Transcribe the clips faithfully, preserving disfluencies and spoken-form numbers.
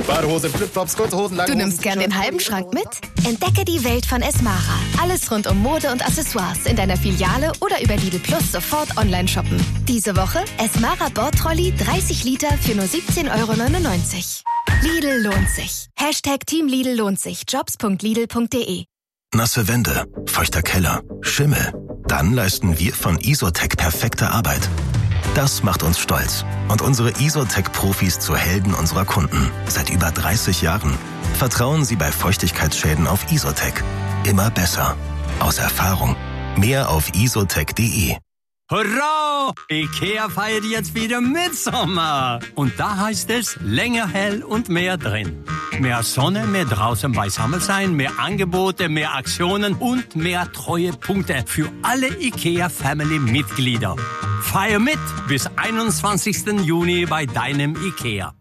Badehose, Flipflops, kurze Hosen, lange Du Hosen. nimmst gern den halben Schrank mit? Entdecke die Welt von Esmara. Alles rund um Mode und Accessoires in deiner Filiale oder über Lidl Plus sofort online shoppen. Diese Woche Esmara Bordtrolley dreißig Liter für nur siebzehn Euro neunundneunzig. Lidl lohnt sich. Hashtag Team Lidl lohnt sich. Jobs punkt lidl punkt de. Nasse Wände, feuchter Keller, Schimmel. Dann leisten wir von Isotec perfekte Arbeit. Das macht uns stolz und unsere Isotec-Profis zu Helden unserer Kunden. Seit über dreißig Jahren. Vertrauen Sie bei Feuchtigkeitsschäden auf Isotec. Immer besser. Aus Erfahrung. Mehr auf isotec punkt de. Hurra! IKEA feiert jetzt wieder Mitsommer. Und da heißt es länger hell und mehr drin. Mehr Sonne, mehr draußen beisammen sein, mehr Angebote, mehr Aktionen und mehr Treuepunkte für alle IKEA-Family-Mitglieder. Feier mit bis einundzwanzigsten Juni bei deinem IKEA.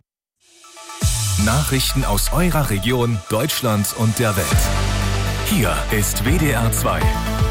Nachrichten aus eurer Region, Deutschland und der Welt. Hier ist W D R zwei.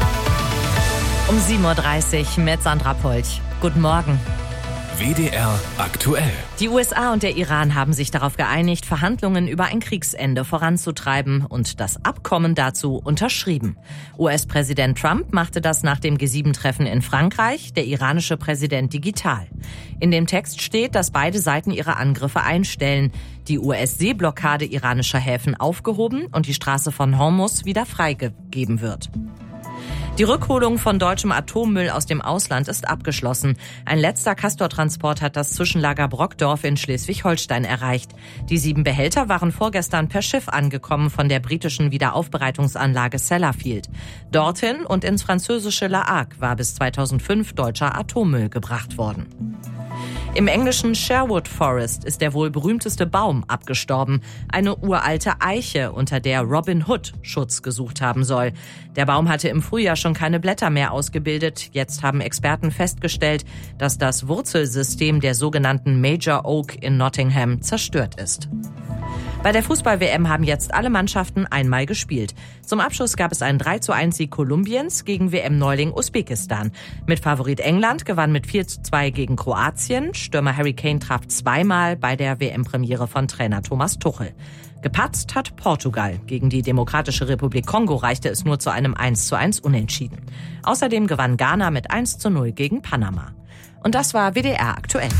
Um sieben Uhr dreißig mit Sandra Polch. Guten Morgen. W D R aktuell. Die U S A und der Iran haben sich darauf geeinigt, Verhandlungen über ein Kriegsende voranzutreiben und das Abkommen dazu unterschrieben. U S-Präsident Trump machte das nach dem G sieben Treffen in Frankreich, der iranische Präsident digital. In dem Text steht, dass beide Seiten ihre Angriffe einstellen, die U S-Seeblockade iranischer Häfen aufgehoben und die Straße von Hormuz wieder freigegeben wird. Die Rückholung von deutschem Atommüll aus dem Ausland ist abgeschlossen. Ein letzter Castor-Transport hat das Zwischenlager Brockdorf in Schleswig-Holstein erreicht. Die sieben Behälter waren vorgestern per Schiff angekommen von der britischen Wiederaufbereitungsanlage Sellafield. Dorthin und ins französische La Hague war bis zweitausendfünf deutscher Atommüll gebracht worden. Im englischen Sherwood Forest ist der wohl berühmteste Baum abgestorben. Eine uralte Eiche, unter der Robin Hood Schutz gesucht haben soll. Der Baum hatte im Frühjahr schon keine Blätter mehr ausgebildet. Jetzt haben Experten festgestellt, dass das Wurzelsystem der sogenannten Major Oak in Nottingham zerstört ist. Bei der Fußball-W M haben jetzt alle Mannschaften einmal gespielt. Zum Abschluss gab es einen drei zu eins Sieg Kolumbiens gegen W M-Neuling Usbekistan. Mit Favorit England gewann mit vier zu zwei gegen Kroatien. Stürmer Harry Kane traf zweimal bei der W M-Premiere von Trainer Thomas Tuchel. Gepatzt hat Portugal. Gegen die Demokratische Republik Kongo reichte es nur zu einem eins zu eins Unentschieden. Außerdem gewann Ghana mit eins zu null gegen Panama. Und das war W D R aktuell.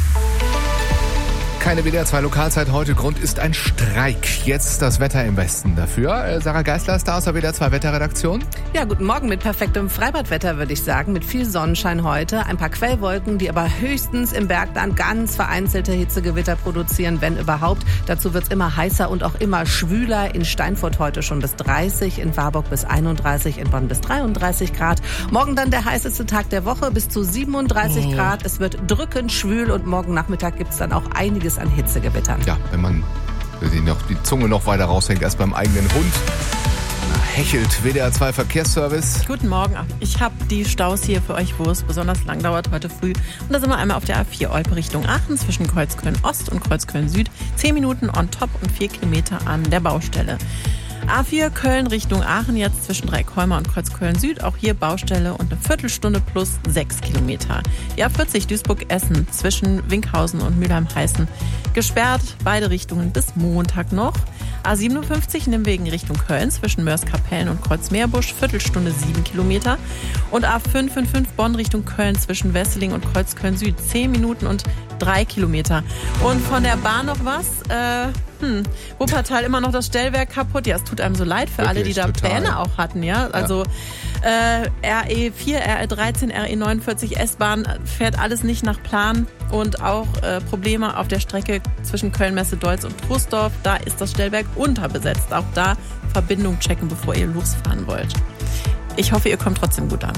Keine W D R zwei Lokalzeit heute. Grund ist ein Streik. Jetzt das Wetter im Westen dafür. Äh, Sarah Geisler ist da aus der W D R zwei Wetterredaktion. Ja, guten Morgen mit perfektem Freibadwetter, würde ich sagen. Mit viel Sonnenschein heute. Ein paar Quellwolken, die aber höchstens im Bergland ganz vereinzelte Hitzegewitter produzieren, wenn überhaupt. Dazu wird's immer heißer und auch immer schwüler. In Steinfurt heute schon bis dreißig, in Warburg bis einunddreißig, in Bonn bis dreiunddreißig Grad. Morgen dann der heißeste Tag der Woche, bis zu siebenunddreißig oh. Grad. Es wird drückend schwül und morgen Nachmittag gibt's dann auch einiges an Hitzegewittern. Ja, wenn man die, noch, die Zunge noch weiter raushängt als beim eigenen Hund. Na, hechelt. W D R zwei Verkehrsservice. Guten Morgen. Ich habe die Staus hier für euch, wo es besonders lang dauert heute früh. Und da sind wir einmal auf der A vier Olpe Richtung Aachen zwischen Kreuzköln Ost und Kreuzköln Süd. Zehn Minuten on top und vier Kilometer an der Baustelle. A vier Köln Richtung Aachen jetzt zwischen Dreikolmer und Kreuzköln Süd. Auch hier Baustelle und eine Viertelstunde plus sechs Kilometer. Die A vierzig Duisburg-Essen zwischen Winkhausen und Mülheim-Heißen gesperrt. Beide Richtungen bis Montag noch. A siebenundfünfzig Nimwegen Richtung Köln zwischen Mörs-Kapellen und Kreuzmeerbusch. Viertelstunde sieben Kilometer. Und A fünf fünf fünf Bonn Richtung Köln zwischen Wesseling und Kreuzköln Süd. Zehn Minuten und drei Kilometer. Und von der Bahn noch was? Äh, hm, Wuppertal immer noch das Stellwerk kaputt. Ja, es tut einem so leid für Wirklich, alle, die da total. Pläne auch hatten. Ja, also ja. Äh, R E vier, R E dreizehn, R E neunundvierzig S-Bahn fährt alles nicht nach Plan. Und auch äh, Probleme auf der Strecke zwischen Köln-Messe-Deutz und Trusdorf. Da ist das Stellwerk unterbesetzt. Auch da Verbindung checken, bevor ihr losfahren wollt. Ich hoffe, ihr kommt trotzdem gut an.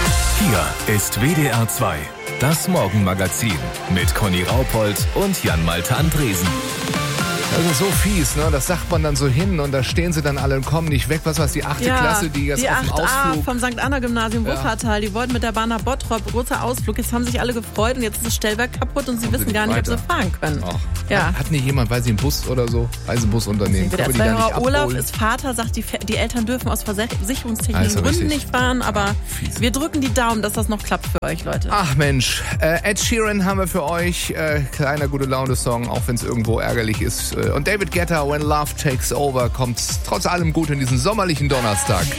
Hier ist W D R zwei, das Morgenmagazin mit Conny Raupold und Jan-Malte Andresen. Das ist so fies, ne? Das sagt man dann so hin und da stehen sie dann alle und kommen nicht weg. Was war das, die achte ja, Klasse, die jetzt die auf dem acht a Ausflug... vom Sankt Anna-Gymnasium ja. Wuppertal, die wollten mit der Bahn nach Bottrop, großer Ausflug. Jetzt haben sich alle gefreut und jetzt ist das Stellwerk kaputt und sie Kommen wissen sie gar nicht, weiter. ob sie fahren können. Ach. Ja. Hat, hat nicht jemand, weil sie einen Bus oder so, Reisebusunternehmen, Der können wir die da nicht Olaf abholen? ist Vater, sagt, die, die Eltern dürfen aus versicherungstechnischen Also Gründen richtig. nicht fahren, aber Fies. wir drücken die Daumen, dass das noch klappt für euch, Leute. Ach Mensch, äh, Ed Sheeran haben wir für euch. Äh, kleiner gute Laune-Song, auch wenn es irgendwo ärgerlich ist. Äh, Und David Guetta, When Love Takes Over, kommt trotz allem gut in diesen sommerlichen Donnerstag.